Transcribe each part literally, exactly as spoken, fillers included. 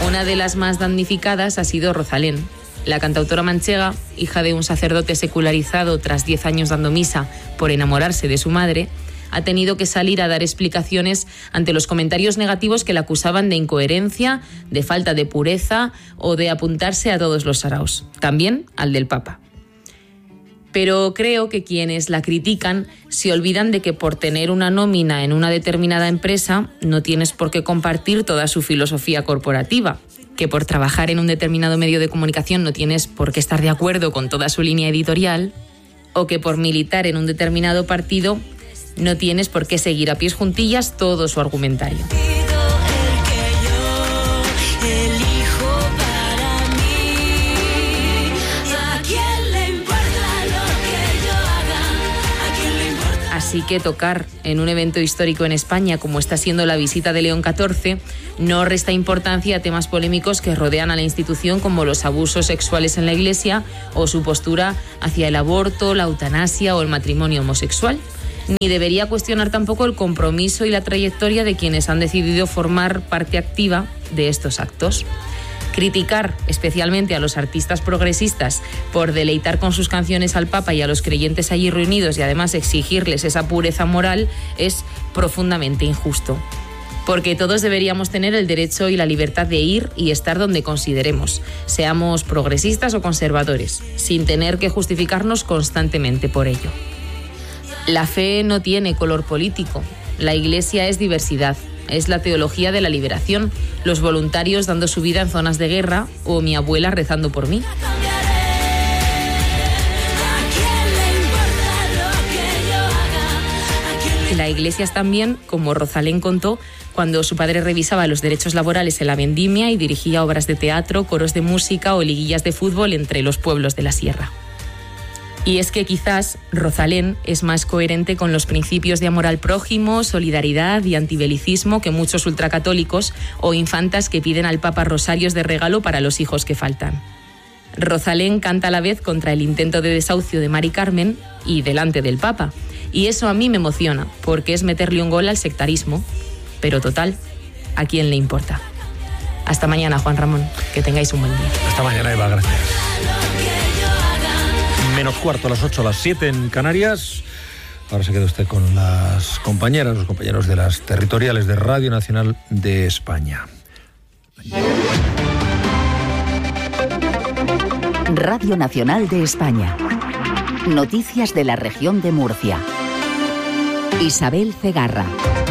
Una de las más damnificadas ha sido Rosalén. La cantautora manchega, hija de un sacerdote secularizado tras diez años dando misa por enamorarse de su madre, ha tenido que salir a dar explicaciones ante los comentarios negativos que la acusaban de incoherencia, de falta de pureza o de apuntarse a todos los saraos, también al del Papa. Pero creo que quienes la critican se olvidan de que por tener una nómina en una determinada empresa no tienes por qué compartir toda su filosofía corporativa, que por trabajar en un determinado medio de comunicación no tienes por qué estar de acuerdo con toda su línea editorial, o que por militar en un determinado partido no tienes por qué seguir a pies juntillas todo su argumentario. Así que tocar en un evento histórico en España, como está siendo la visita de León catorce, no resta importancia a temas polémicos que rodean a la institución, como los abusos sexuales en la Iglesia o su postura hacia el aborto, la eutanasia o el matrimonio homosexual. Ni debería cuestionar tampoco el compromiso y la trayectoria de quienes han decidido formar parte activa de estos actos. Criticar especialmente a los artistas progresistas por deleitar con sus canciones al Papa y a los creyentes allí reunidos y además exigirles esa pureza moral es profundamente injusto. Porque todos deberíamos tener el derecho y la libertad de ir y estar donde consideremos, seamos progresistas o conservadores, sin tener que justificarnos constantemente por ello. La fe no tiene color político, la Iglesia es diversidad. Es la teología de la liberación, los voluntarios dando su vida en zonas de guerra o mi abuela rezando por mí. La Iglesia es también, como Rosalén contó, cuando su padre revisaba los derechos laborales en la vendimia y dirigía obras de teatro, coros de música o liguillas de fútbol entre los pueblos de la sierra. Y es que quizás Rosalén es más coherente con los principios de amor al prójimo, solidaridad y antibelicismo que muchos ultracatólicos o infantas que piden al Papa rosarios de regalo para los hijos que faltan. Rosalén canta a la vez contra el intento de desahucio de Mari Carmen y delante del Papa. Y eso a mí me emociona, porque es meterle un gol al sectarismo. Pero total, ¿a quién le importa? Hasta mañana, Juan Ramón. Que tengáis un buen día. Hasta mañana, Eva. Gracias. Menos cuarto, a las ocho, a las siete en Canarias. Ahora se queda usted con las compañeras, los compañeros de las territoriales de Radio Nacional de España. Radio Nacional de España. Noticias de la región de Murcia. Isabel Cegarra.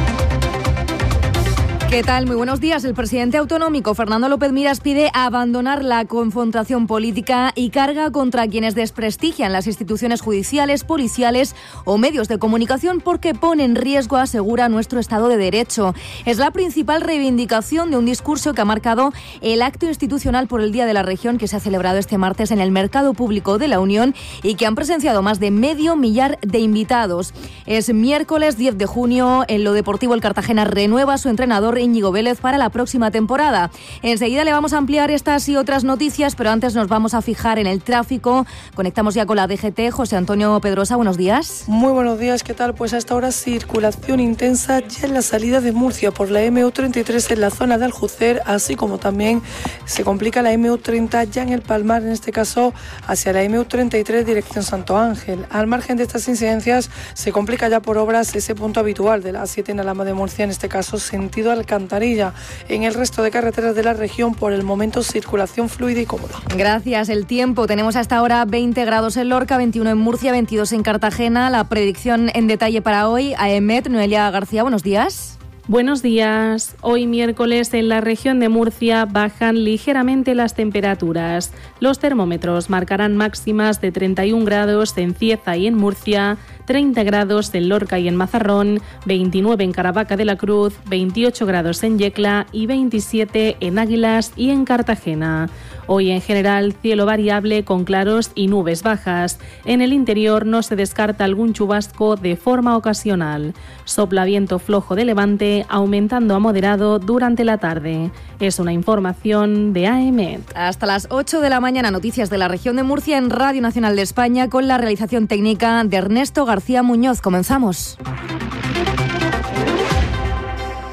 ¿Qué tal? Muy buenos días. El presidente autonómico Fernando López Miras pide abandonar la confrontación política y carga contra quienes desprestigian las instituciones judiciales, policiales o medios de comunicación porque pone en riesgo, asegura, nuestro Estado de Derecho. Es la principal reivindicación de un discurso que ha marcado el acto institucional por el Día de la Región que se ha celebrado este martes en el Mercado Público de la Unión y que han presenciado más de medio millar de invitados. Es miércoles diez de junio. En lo deportivo, el Cartagena renueva a su entrenador Íñigo Vélez para la próxima temporada. Enseguida le vamos a ampliar estas y otras noticias, pero antes nos vamos a fijar en el tráfico. Conectamos ya con la D G T. José Antonio Pedrosa, buenos días. Muy buenos días, ¿qué tal? Pues hasta ahora circulación intensa ya en la salida de Murcia por la M U treinta y tres en la zona de Aljucer, así como también se complica la M U treinta ya en el Palmar, en este caso hacia la M U treinta y tres dirección Santo Ángel. Al margen de estas incidencias se complica ya por obras ese punto habitual de la A siete en Alhama de Murcia, en este caso sentido Alcantarilla. En el resto de carreteras de la región, por el momento, circulación fluida y cómoda. Gracias. El tiempo. Tenemos hasta ahora veinte grados en Lorca, veintiuno en Murcia, veintidós en Cartagena. La predicción en detalle para hoy. A E M E T, Noelia García, buenos días. Buenos días. Hoy miércoles en la región de Murcia bajan ligeramente las temperaturas. Los termómetros marcarán máximas de treinta y un grados en Cieza y en Murcia, treinta grados en Lorca y en Mazarrón, veintinueve en Caravaca de la Cruz, veintiocho grados en Yecla y veintisiete en Águilas y en Cartagena. Hoy en general cielo variable con claros y nubes bajas. En el interior no se descarta algún chubasco de forma ocasional. Sopla viento flojo de levante, aumentando a moderado durante la tarde. Es una información de A M E T. Hasta las ocho de la mañana, noticias de la región de Murcia en Radio Nacional de España con la realización técnica de Ernesto García Muñoz. Comenzamos.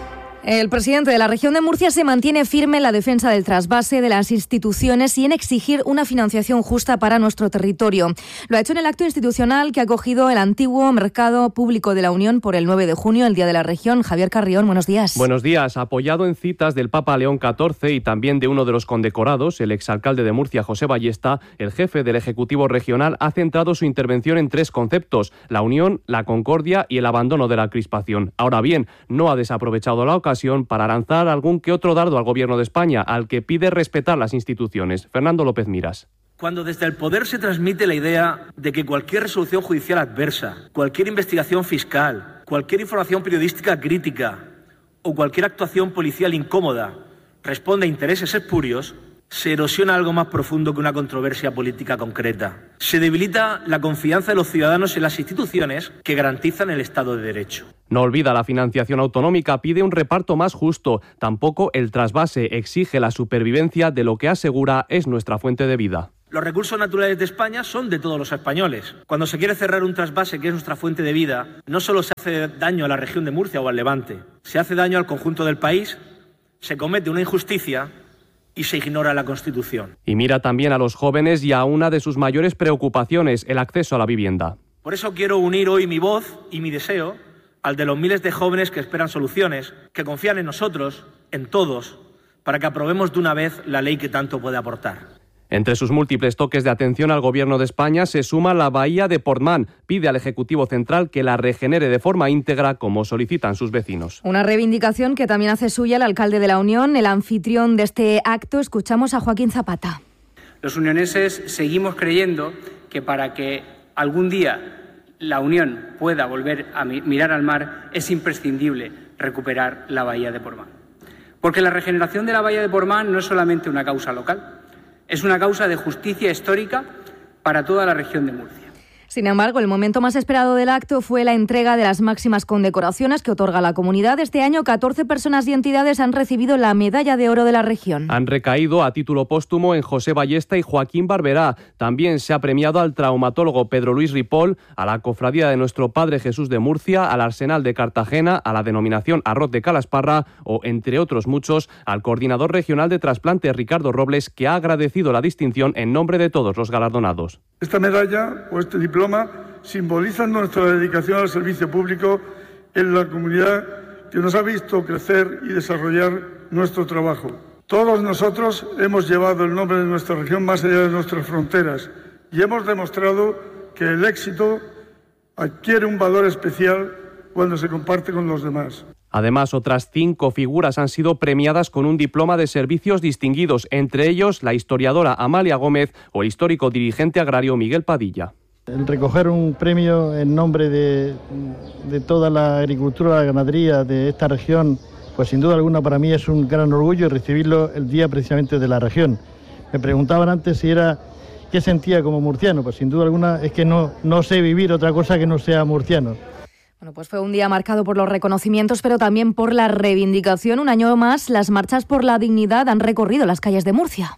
El presidente de la región de Murcia se mantiene firme en la defensa del trasvase de las instituciones y en exigir una financiación justa para nuestro territorio. Lo ha hecho en el acto institucional que ha acogido el antiguo Mercado Público de la Unión por el nueve de junio, el Día de la Región. Javier Carrión, buenos días. Buenos días. Apoyado en citas del Papa León catorce y también de uno de los condecorados, el exalcalde de Murcia, José Ballesta, el jefe del Ejecutivo Regional ha centrado su intervención en tres conceptos: la unión, la concordia y el abandono de la crispación. Ahora bien, no ha desaprovechado la ocasión para lanzar algún que otro dardo al Gobierno de España, al que pide respetar las instituciones. Fernando López Miras. Cuando desde el poder se transmite la idea de que cualquier resolución judicial adversa, cualquier investigación fiscal, cualquier información periodística crítica o cualquier actuación policial incómoda responde a intereses espurios, se erosiona algo más profundo que una controversia política concreta. Se debilita la confianza de los ciudadanos en las instituciones que garantizan el Estado de Derecho. No olvida la financiación autonómica, pide un reparto más justo. Tampoco el trasvase, exige la supervivencia de lo que asegura es nuestra fuente de vida. Los recursos naturales de España son de todos los españoles. Cuando se quiere cerrar un trasvase que es nuestra fuente de vida, no solo se hace daño a la región de Murcia o al Levante, se hace daño al conjunto del país, se comete una injusticia y se ignora la Constitución. Y mira también a los jóvenes y a una de sus mayores preocupaciones, el acceso a la vivienda. Por eso quiero unir hoy mi voz y mi deseo al de los miles de jóvenes que esperan soluciones, que confían en nosotros, en todos, para que aprobemos de una vez la ley que tanto puede aportar. Entre sus múltiples toques de atención al Gobierno de España se suma la bahía de Portmán. Pide al Ejecutivo Central que la regenere de forma íntegra, como solicitan sus vecinos. Una reivindicación que también hace suya el alcalde de la Unión, el anfitrión de este acto. Escuchamos a Joaquín Zapata. Los unioneses seguimos creyendo que para que algún día la Unión pueda volver a mirar al mar es imprescindible recuperar la bahía de Portmán. Porque la regeneración de la bahía de Portmán no es solamente una causa local, es una causa de justicia histórica para toda la región de Murcia. Sin embargo, el momento más esperado del acto fue la entrega de las máximas condecoraciones que otorga la comunidad. Este año, catorce personas y entidades han recibido la Medalla de Oro de la región. Han recaído a título póstumo en José Ballesta y Joaquín Barberá. También se ha premiado al traumatólogo Pedro Luis Ripoll, a la Cofradía de Nuestro Padre Jesús de Murcia, al Arsenal de Cartagena, a la denominación Arroz de Calasparra o, entre otros muchos, al coordinador regional de trasplante Ricardo Robles, que ha agradecido la distinción en nombre de todos los galardonados. Esta medalla o este diploma simbolizan nuestra dedicación al servicio público en la comunidad que nos ha visto crecer y desarrollar nuestro trabajo. Todos nosotros hemos llevado el nombre de nuestra región más allá de nuestras fronteras y hemos demostrado que el éxito adquiere un valor especial cuando se comparte con los demás. Además, otras cinco figuras han sido premiadas con un diploma de servicios distinguidos, entre ellos la historiadora Amalia Gómez o el histórico dirigente agrario Miguel Padilla. El recoger un premio en nombre de, de toda la agricultura, la ganadería de esta región, pues sin duda alguna para mí es un gran orgullo, y recibirlo el día precisamente de la región. Me preguntaban antes si era qué sentía como murciano, pues sin duda alguna es que no, no sé vivir otra cosa que no sea murciano. Bueno, pues fue un día marcado por los reconocimientos, pero también por la reivindicación. Un año más, las marchas por la dignidad han recorrido las calles de Murcia.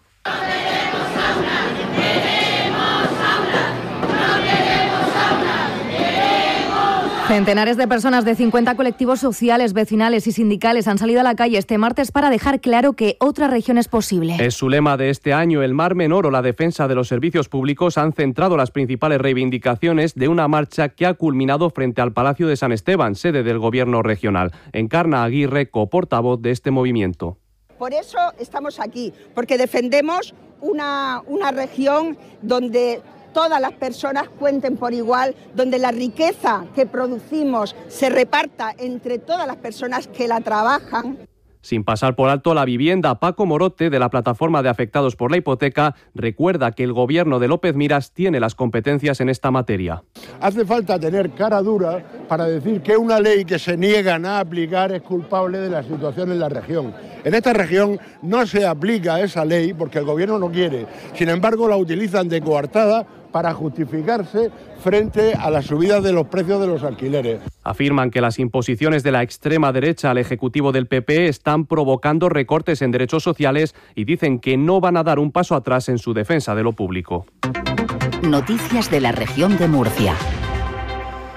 Centenares de personas de cincuenta colectivos sociales, vecinales y sindicales han salido a la calle este martes para dejar claro que otra región es posible. Es su lema de este año. El mar menor o la defensa de los servicios públicos han centrado las principales reivindicaciones de una marcha que ha culminado frente al Palacio de San Esteban, sede del Gobierno regional. Encarna Aguirre, coportavoz de este movimiento. Por eso estamos aquí, porque defendemos una, una región donde todas las personas cuenten por igual, donde la riqueza que producimos se reparta entre todas las personas que la trabajan. Sin pasar por alto la vivienda, Paco Morote, de la Plataforma de Afectados por la Hipoteca, recuerda que el Gobierno de López Miras tiene las competencias en esta materia. Hace falta tener cara dura para decir que una ley que se niegan a aplicar es culpable de la situación en la región. En esta región no se aplica esa ley porque el Gobierno no quiere. Sin embargo, la utilizan de coartada para justificarse frente a la subida de los precios de los alquileres. Afirman que las imposiciones de la extrema derecha al Ejecutivo del P P están provocando recortes en derechos sociales y dicen que no van a dar un paso atrás en su defensa de lo público. Noticias de la región de Murcia.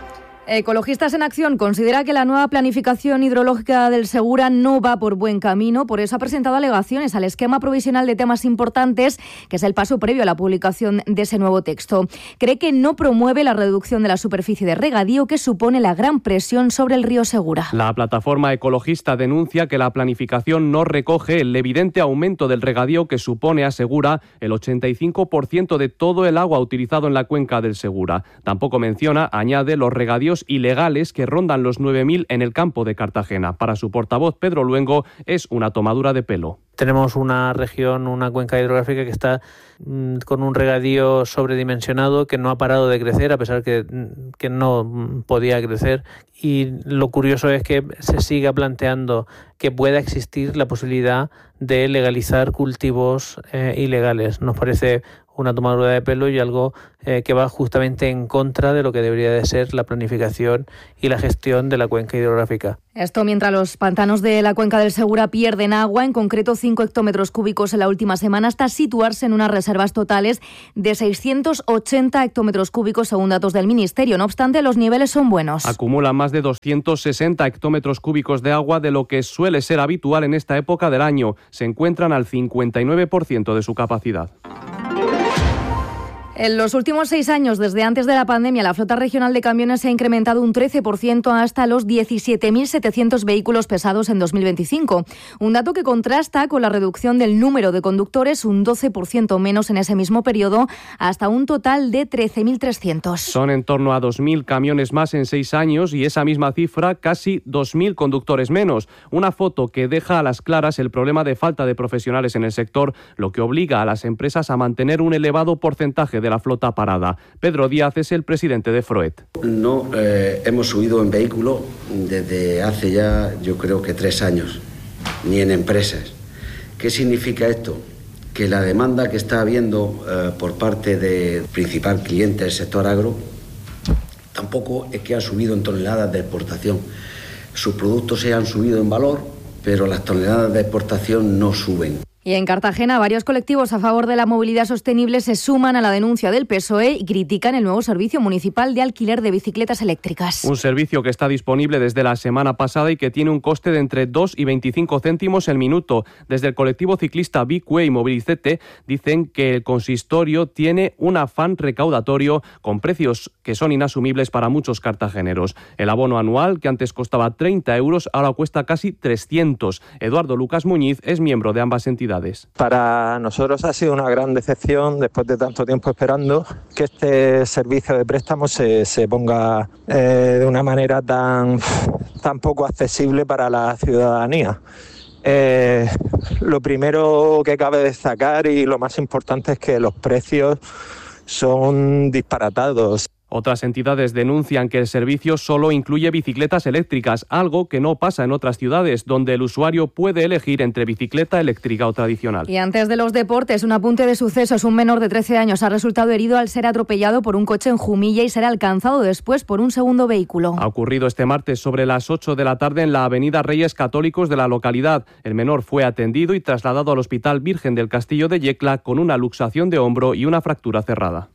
Ecologistas en Acción considera que la nueva planificación hidrológica del Segura no va por buen camino, por eso ha presentado alegaciones al esquema provisional de temas importantes, que es el paso previo a la publicación de ese nuevo texto. Cree que no promueve la reducción de la superficie de regadío que supone la gran presión sobre el río Segura. La plataforma ecologista denuncia que la planificación no recoge el evidente aumento del regadío que supone, asegura, el ochenta y cinco por ciento de todo el agua utilizado en la cuenca del Segura. Tampoco menciona, añade, los regadíos ilegales que rondan los nueve mil en el campo de Cartagena. Para su portavoz, Pedro Luengo, es una tomadura de pelo. Tenemos una región, una cuenca hidrográfica que está mmm, con un regadío sobredimensionado que no ha parado de crecer, a pesar que, que no podía crecer. Y lo curioso es que se siga planteando que pueda existir la posibilidad de legalizar cultivos eh, ilegales. Nos parece una tomadura de pelo y algo eh, que va justamente en contra de lo que debería de ser la planificación y la gestión de la cuenca hidrográfica. Esto mientras los pantanos de la cuenca del Segura pierden agua, en concreto cinco hectómetros cúbicos en la última semana, hasta situarse en unas reservas totales de seiscientos ochenta hectómetros cúbicos según datos del Ministerio. No obstante, los niveles son buenos. Acumula más de doscientos sesenta hectómetros cúbicos de agua, de lo que suele ser habitual en esta época del año. Se encuentran al cincuenta y nueve por ciento de su capacidad. En los últimos seis años, desde antes de la pandemia, la flota regional de camiones se ha incrementado un trece por ciento hasta los diecisiete mil setecientos vehículos pesados en dos mil veinticinco. Un dato que contrasta con la reducción del número de conductores, un doce por ciento menos en ese mismo periodo, hasta un total de trece mil trescientos. Son en torno a dos mil camiones más en seis años y esa misma cifra, casi dos mil conductores menos. Una foto que deja a las claras el problema de falta de profesionales en el sector, lo que obliga a las empresas a mantener un elevado porcentaje de la flota parada. Pedro Díaz es el presidente de Froet. No eh, hemos subido en vehículo desde hace ya, yo creo que tres años, ni en empresas. ¿Qué significa esto? Que la demanda que está habiendo eh, por parte del principal cliente del sector agro tampoco es que ha subido en toneladas de exportación. Sus productos se han subido en valor, pero las toneladas de exportación no suben. Y en Cartagena, varios colectivos a favor de la movilidad sostenible se suman a la denuncia del P S O E y critican el nuevo servicio municipal de alquiler de bicicletas eléctricas. Un servicio que está disponible desde la semana pasada y que tiene un coste de entre dos y veinticinco céntimos el minuto. Desde el colectivo ciclista Bicue y Mobilicete dicen que el consistorio tiene un afán recaudatorio con precios que son inasumibles para muchos cartageneros. El abono anual, que antes costaba treinta euros, ahora cuesta casi trescientos. Eduardo Lucas Muñiz es miembro de ambas entidades. Para nosotros ha sido una gran decepción, después de tanto tiempo esperando, que este servicio de préstamo se, se ponga eh, de una manera tan, tan poco accesible para la ciudadanía. Eh, lo primero que cabe destacar y lo más importante es que los precios son disparatados. Otras entidades denuncian que el servicio solo incluye bicicletas eléctricas, algo que no pasa en otras ciudades, donde el usuario puede elegir entre bicicleta eléctrica o tradicional. Y antes de los deportes, un apunte de sucesos. Un menor de trece años ha resultado herido al ser atropellado por un coche en Jumilla y será alcanzado después por un segundo vehículo. Ha ocurrido este martes sobre las ocho de la tarde en la avenida Reyes Católicos de la localidad. El menor fue atendido y trasladado al Hospital Virgen del Castillo de Yecla con una luxación de hombro y una fractura cerrada.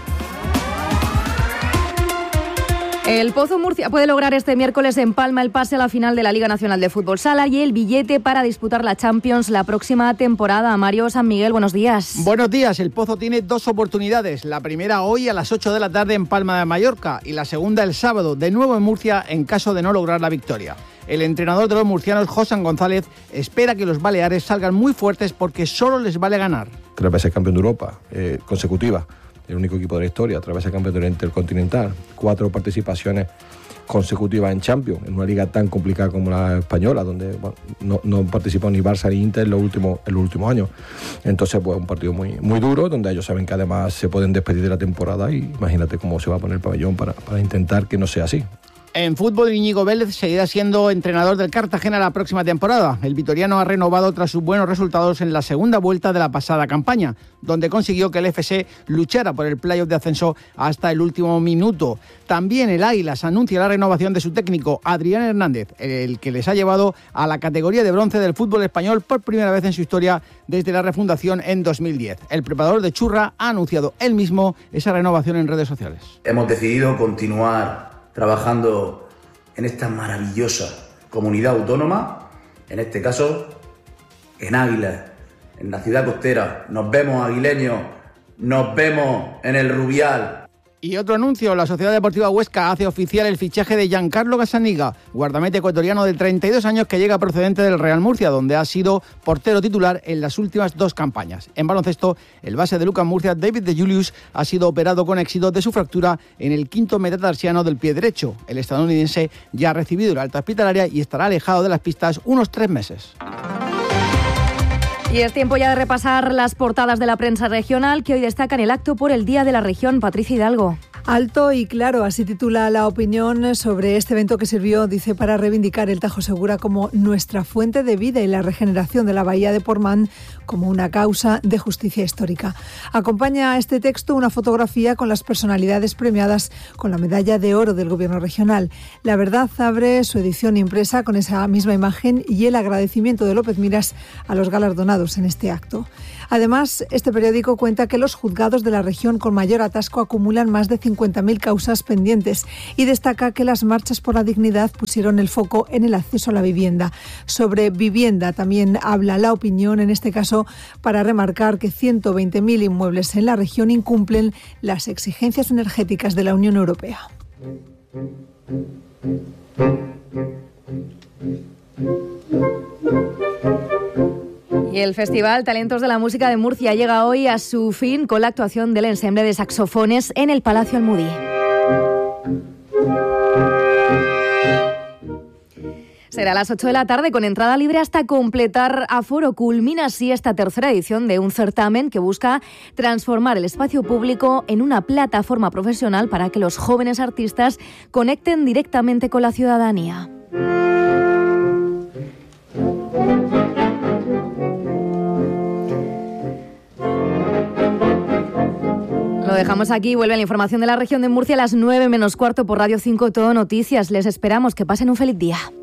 El Pozo Murcia puede lograr este miércoles en Palma el pase a la final de la Liga Nacional de Fútbol Sala y el billete para disputar la Champions la próxima temporada. Mario San Miguel, buenos días. Buenos días. El Pozo tiene dos oportunidades. La primera hoy a las ocho de la tarde en Palma de Mallorca y la segunda el sábado, de nuevo en Murcia, en caso de no lograr la victoria. El entrenador de los murcianos, José González, espera que los baleares salgan muy fuertes porque solo les vale ganar. Tres veces campeón de Europa, eh, consecutiva. El único equipo de la historia, tres veces campeón del Intercontinental, cuatro participaciones consecutivas en Champions, en una liga tan complicada como la española, donde bueno, no, no participó ni Barça ni Inter en los últimos, en los últimos años. Entonces, pues un partido muy, muy duro, donde ellos saben que además se pueden despedir de la temporada y imagínate cómo se va a poner el pabellón para, para intentar que no sea así. En fútbol, Íñigo Vélez seguirá siendo entrenador del Cartagena la próxima temporada. El vitoriano ha renovado tras sus buenos resultados en la segunda vuelta de la pasada campaña, donde consiguió que el F C luchara por el playoff de ascenso hasta el último minuto. También el Águilas anuncia la renovación de su técnico, Adrián Hernández, el que les ha llevado a la categoría de bronce del fútbol español por primera vez en su historia desde la refundación en dos mil diez. El preparador de Churra ha anunciado él mismo esa renovación en redes sociales. Hemos decidido continuar trabajando en esta maravillosa comunidad autónoma, en este caso en Águilas, en la ciudad costera. Nos vemos, aguileños, nos vemos en el Rubial. Y otro anuncio, la Sociedad Deportiva Huesca hace oficial el fichaje de Giancarlo Gazzaniga, guardameta ecuatoriano de treinta y dos años que llega procedente del Real Murcia, donde ha sido portero titular en las últimas dos campañas. En baloncesto, el base de Lucas Murcia, David de Julius, ha sido operado con éxito de su fractura en el quinto metatarsiano del pie derecho. El estadounidense ya ha recibido la alta hospitalaria y estará alejado de las pistas unos tres meses. Y es tiempo ya de repasar las portadas de la prensa regional que hoy destacan el acto por el Día de la Región. Patricia Hidalgo. Alto y claro, así titula La Opinión sobre este evento que sirvió, dice, para reivindicar el Tajo Segura como nuestra fuente de vida y la regeneración de la bahía de Portmán como una causa de justicia histórica. Acompaña a este texto una fotografía con las personalidades premiadas con la medalla de oro del Gobierno regional. La Verdad abre su edición impresa con esa misma imagen y el agradecimiento de López Miras a los galardonados en este acto. Además, este periódico cuenta que los juzgados de la región con mayor atasco acumulan más de cincuenta mil causas pendientes y destaca que las marchas por la dignidad pusieron el foco en el acceso a la vivienda. Sobre vivienda también habla La Opinión, en este caso para remarcar que ciento veinte mil inmuebles en la región incumplen las exigencias energéticas de la Unión Europea. Y el Festival Talentos de la Música de Murcia llega hoy a su fin con la actuación del ensemble de saxofones en el Palacio Almudí. Será a las ocho de la tarde con entrada libre hasta completar aforo. Culmina así esta tercera edición de un certamen que busca transformar el espacio público en una plataforma profesional para que los jóvenes artistas conecten directamente con la ciudadanía. Lo dejamos aquí, vuelve la información de la región de Murcia a las nueve menos cuarto por Radio cinco Todo Noticias. Les esperamos, que pasen un feliz día.